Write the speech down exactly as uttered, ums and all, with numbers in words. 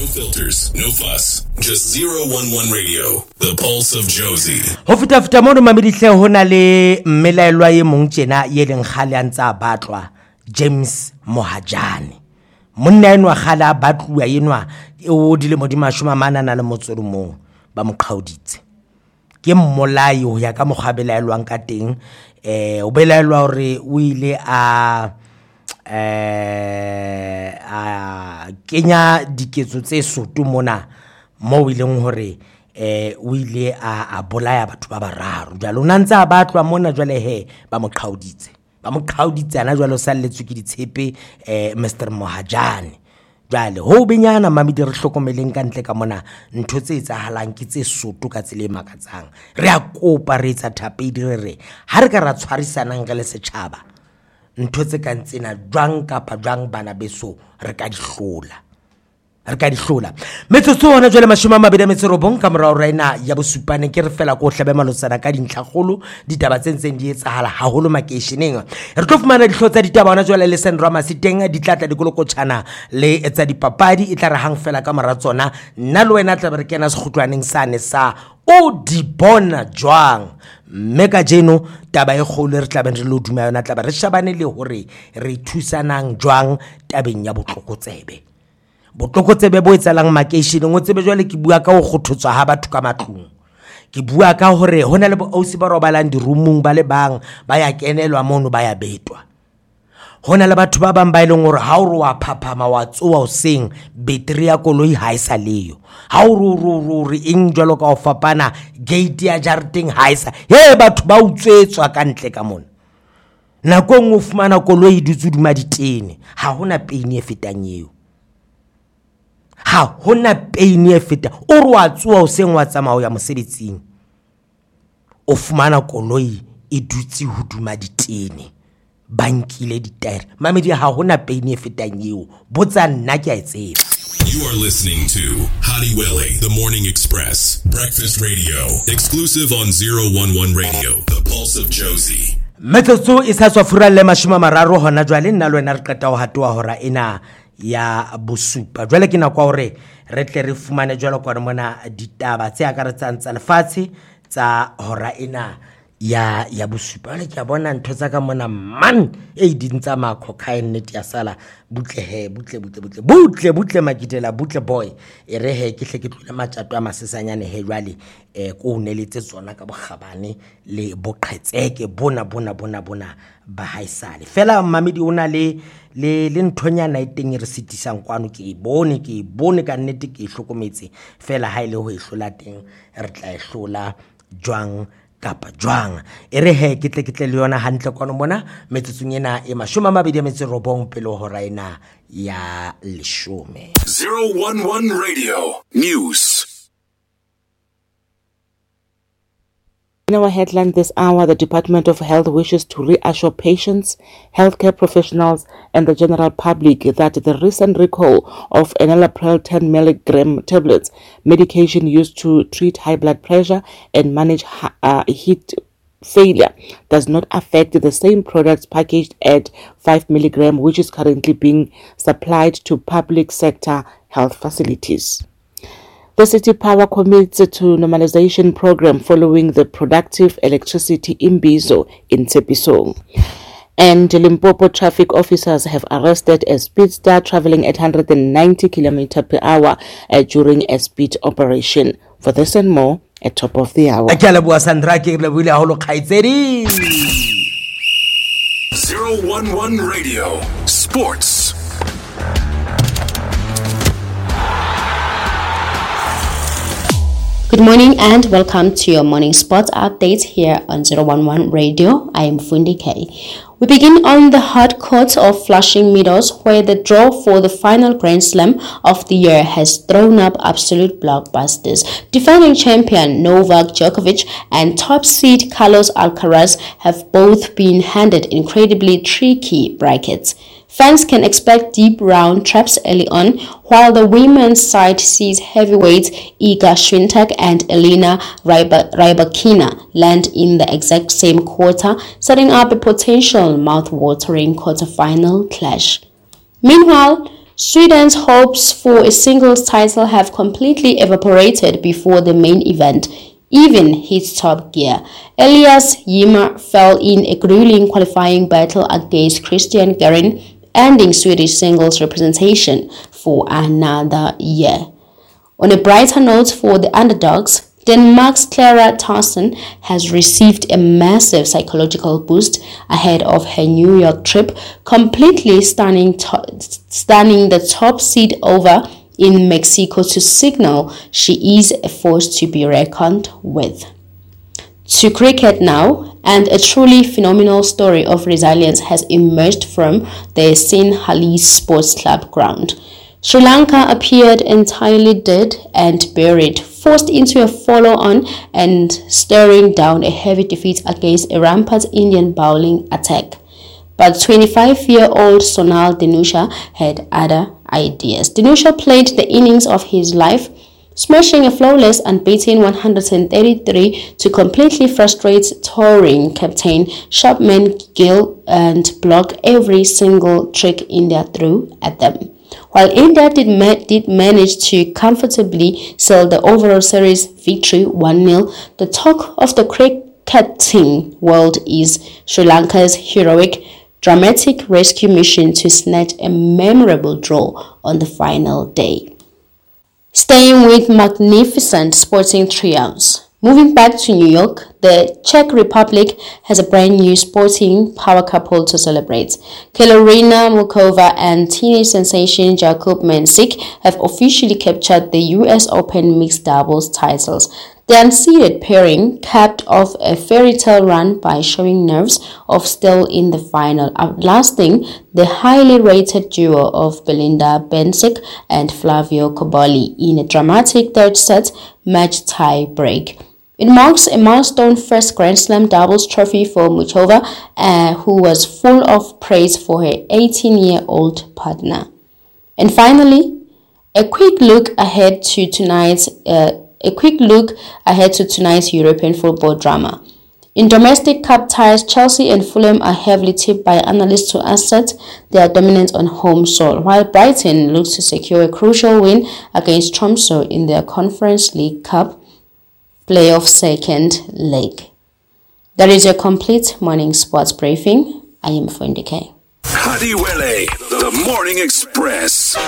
No filters, no fuss, just zero one one radio, the pulse of Josie. Ho fita fita mo mamedihle ho na le mmelaelwa e mong tjena ye leng khale antsa batlwa James Mohajane. Monna enwa khala batluwa enwa o dile mo di mashoma manana le motsolo mo ba mo qhauditse. Ke mmolai ho ya ka mogabelaelwang ka teng eh o belaelwa hore o ile a eh a kenya diketso tse soto mona mo ileng hore eh o ile a a bolaya batho ba bararo jalo nantsa batlwa mona jwale he ba mo qhauditse ba mo qhauditse ana jwalo salletswe ke ditshepe eh Mister Mohajane jwale ho benyana mamedi re hlokomeleng ka ntle ka mona ntho tse etsahalang ke tse soto ka tsele makatsang re a kopa re tsa thapedi re re ha re ka ra tshwarisana ngale setjhaba ntho tse ka ntsena jwang kapa jwang bana beso re ka di hlola re ka di hlola metsotso hona jwale mashoma mabedi metso robong ka morao raina ya bosupane ke re fela go hlebe malosana ka dintlhagolo ditaba tsentseng di etsahala haholo makeisheneng re tlo fumana dihlotsa ditaba hona jwale le Sandra Masiteng di tlatla dikolokotshana le etsa dipapadi e tla re hang fela ka mora tsona nna le wena tla re kena segutwaneng sane sa o di bona jwang meka jeno taba e kholo re tla ben re lo duma yona tla ba re shabane le hore re thusanang jwang tabeng ya botlokotsebe botlokotsebe bo etsalang makeisheneng o tsebe jwale ke bua ka ho khothotswa ha batho ka matlung ke bua ka hore hona le bo ausi ba robalang di roomong ba le bang ba ya kenelwa mono ba ya betwa hona le batho ba bang ba ileng hore ha o re wa phaphama wa tsoa o seng battery ya koloi ha isa leyo ha o ro ro re eng jwalo ka o fapana gate ya jarting ha isa he batho ba utswetswa ka ntle ka mona nako ngwe fumana koloi dutse duma ditene ha hona pain e fetang eo ha hona pain e feta o re wa tsoa o seng wa tsamao ya mosebetsing o fumana koloi e dutse hoduma ditene bankile ditaere mamedi ha hona pain e fetang eo botsa nna ke a tseba. You are listening to Hadiwele, the Morning Express, breakfast radio, exclusive on zero one one radio, the pulse of Josie. Metsotso isa tswa fura le mashoma mararo hona jwale nna le wena re qeta ho hatoa hora ena ya bosupa jwale ke na kwa hore re tle re fumane jwalo kwa mona ditaba tse akaretsang tsa lefatshe tsa hora ena ya ya bosupa le ke bona ntho tsa ka mona man e dintsa ma cocaine net ya sala butle he butle butle butle butle butle makitela butle boy e re he ke hle ke tlole matjato a masesanyane he jwale eh ko uneletse tsona ka bogabane le boqhetseke bona bona bona bona ba haisale fela mamedi ona le le le nthonyana iteng re sitisang kwano ke e bone ke e bone ka nnete ke e hlokometse fela ha ile ho e hlola teng re tla e hlola jwang kapa jwang e re he ke tle ke tle le yona hantle kwano bona metsotsong ena e mashoma mabedi a metso robong pele ho raina ya leshome. zero one one radio news. In our headline this hour, the Department of Health wishes to reassure patients, healthcare professionals, and the general public that the recent recall of enalapril ten milligram tablets, medication used to treat high blood pressure and manage uh, heat failure, does not affect the same products packaged at five milligram, which is currently being supplied to public sector health facilities. The City Power commits to normalization program following the productive electricity imbizo in Tshepisong. And Limpopo traffic officers have arrested a speedster traveling at one hundred ninety kilometers per hour uh, during a speed operation. For this and more, at top of the hour. zero one one radio sports. Good morning and welcome to your morning sports update here on zero one one Radio. I am Fundi K. We begin on the hard court of Flushing Meadows, where the draw for the final Grand Slam of the year has thrown up absolute blockbusters. Defending champion Novak Djokovic and top seed Carlos Alcaraz have both been handed incredibly tricky brackets. Fans can expect deep round traps early on, while the women's side sees heavyweights Iga Swiatek and Elena Rybakina land in the exact same quarter, setting up a potential mouth-watering quarter-final clash. Meanwhile, Sweden's hopes for a singles title have completely evaporated before the main event even hit top gear. Elias Ymer fell in a grueling qualifying battle against Christian Garin, ending Swedish singles representation for another year. On a brighter note for the underdogs, Denmark's Clara Tauson has received a massive psychological boost ahead of her New York trip, completely stunning, to- stunning the top seed over in Mexico to signal she is a force to be reckoned with. To cricket now, and a truly phenomenal story of resilience has emerged from the Sinhalese Sports Club ground. Sri Lanka appeared entirely dead and buried, forced into a follow-on and staring down a heavy defeat against a rampant Indian bowling attack. But twenty-five-year-old Sonal Dhanusha had other ideas. Dhanusha played the innings of his life, smashing a flawless unbeaten one hundred thirty-three to completely frustrate touring captain Shubman Gill and block every single trick India threw at them. While India did, ma- did manage to comfortably seal the overall series victory one nil, the talk of the cricketing world is Sri Lanka's heroic, dramatic rescue mission to snatch a memorable draw on the final day. Staying with magnificent sporting triumphs. Moving back to New York, the Czech Republic has a brand new sporting power couple to celebrate. Karolina Muchova and teenage sensation Jakub Mensik have officially captured the U S Open mixed doubles titles. The unseeded pairing capped off a fairy tale run by showing nerves of steel in the final, outlasting the highly rated duo of Belinda Bencic and Flavio Cobolli in a dramatic third set match tie break. It marks a milestone first Grand Slam doubles trophy for Muchova, uh, who was full of praise for her eighteen-year-old partner. And finally, a quick look ahead to tonight's uh, a quick look ahead to tonight's European football drama. In domestic cup ties, Chelsea and Fulham are heavily tipped by analysts to assert their dominance on home soil, while Brighton looks to secure a crucial win against Tromsø in their Conference League Cup playoff second leg. That is your complete morning sports briefing. I am Fundi K. Hadiwele, the Morning Express.